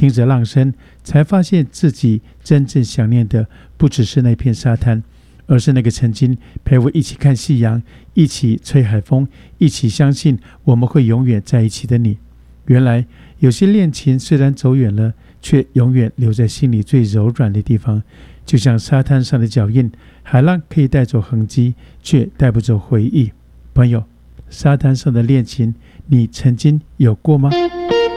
听着浪声，才发现自己真正想念的不只是那片沙滩，而是那个曾经陪我一起看夕阳，一起吹海风，一起相信我们会永远在一起的你。原来有些恋情虽然走远了，却永远留在心里最柔软的地方，就像沙滩上的脚印，海浪可以带走痕迹，却带不走回忆。朋友，沙滩上的恋情，你曾经有过吗？